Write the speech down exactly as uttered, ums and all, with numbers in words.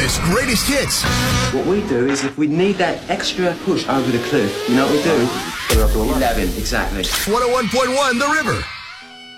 Elvis Greatest Hits. What we do is if we need that extra push over the cliff, you know what we do? Put it up to eleven, exactly. one oh one point one The River.